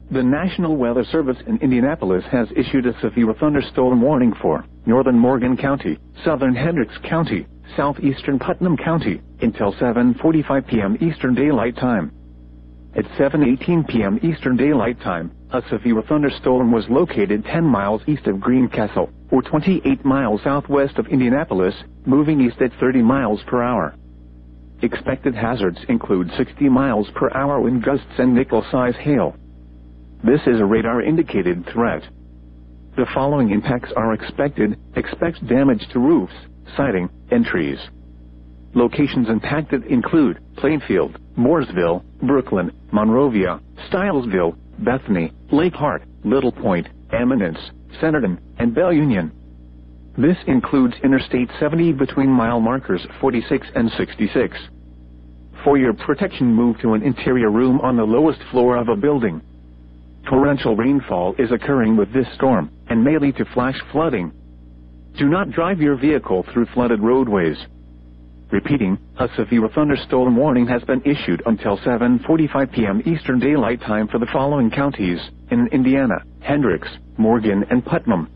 The National Weather Service in Indianapolis has issued a severe thunderstorm warning for northern Morgan County, southern Hendricks County, southeastern Putnam County, until 7:45 p.m. Eastern Daylight Time. At 7:18 p.m. Eastern Daylight Time, a severe thunderstorm was located 10 miles east of Greencastle, or 28 miles southwest of Indianapolis, moving east at 30 miles per hour. Expected hazards include 60 miles per hour wind gusts and nickel-size hail. This is a radar-indicated threat. The following impacts are expected. Expect damage to roofs, siding, and trees. Locations impacted include Plainfield, Mooresville, Brooklyn, Monrovia, Stylesville, Bethany, Lake Hart, Little Point, Eminence, Centerton, and Belle Union. This includes Interstate 70 between mile markers 46 and 66. For your protection, move to an interior room on the lowest floor of a building. Torrential rainfall is occurring with this storm, and may lead to flash flooding. Do not drive your vehicle through flooded roadways. Repeating, a severe thunderstorm warning has been issued until 7:45 p.m. Eastern Daylight Time for the following counties in Indiana: Hendricks, Morgan, and Putnam.